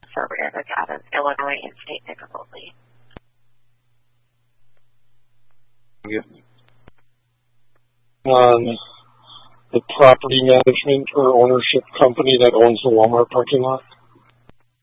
affirmative out of Illinois and state difficulty. The property management or ownership company that owns the Walmart parking lot?